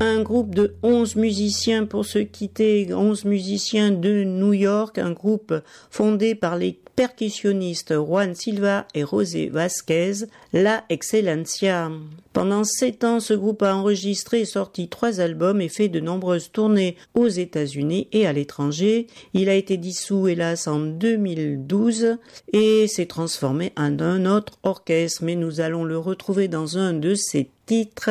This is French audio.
Un groupe de 11 musiciens pour se quitter, 11 musiciens de New York, un groupe fondé par les percussionnistes Juan Silva et José Vázquez, La Excelencia. Pendant 7 ans, ce groupe a enregistré et sorti 3 albums et fait de nombreuses tournées aux États-Unis et à l'étranger. Il a été dissous, hélas, en 2012 et s'est transformé en un autre orchestre, mais nous allons le retrouver dans un de ses titres.